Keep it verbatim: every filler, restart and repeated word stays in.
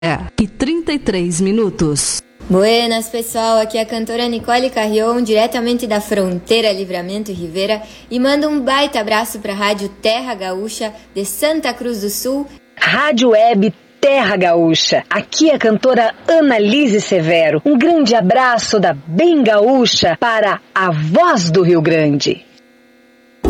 E trinta e três minutos. Buenas, pessoal, aqui é a cantora Nicole Carrion, diretamente da fronteira Livramento Rivera, e manda um baita abraço para a Rádio Terra Gaúcha de Santa Cruz do Sul. Rádio Web Terra Gaúcha, aqui é a cantora Annalise Severo. Um grande abraço da Bem Gaúcha para a Voz do Rio Grande.